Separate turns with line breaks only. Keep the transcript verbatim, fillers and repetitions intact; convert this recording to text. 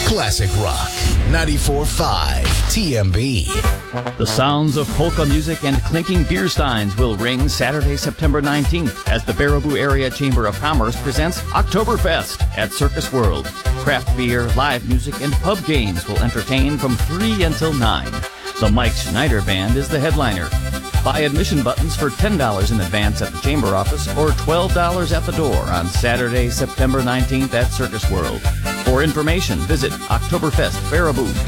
Classic Rock, ninety-four point five T M B.
The sounds of polka music and clinking beer steins will ring Saturday, September nineteenth as the Baraboo Area Chamber of Commerce presents Oktoberfest at Circus World. Craft beer, live music, and pub games will entertain from three until nine. The Mike Schneider Band is the headliner. Buy admission buttons for ten dollars in advance at the Chamber office or twelve dollars at the door on Saturday, September nineteenth at Circus World. For information, visit Oktoberfest Baraboo.